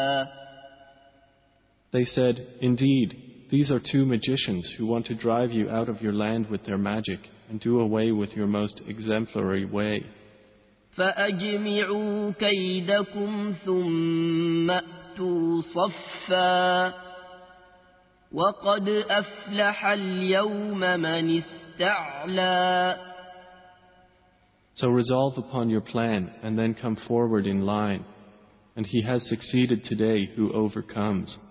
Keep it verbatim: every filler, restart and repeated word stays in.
They said, "Indeed, these are two magicians who want to drive you out of your land with their magic and do away with your most exemplary way. فأجمعوا كيدكم ثم أتوا صفا وقد أفلح اليوم من استعلى." So resolve upon your plan and then come forward in line, and he has succeeded today who overcomes.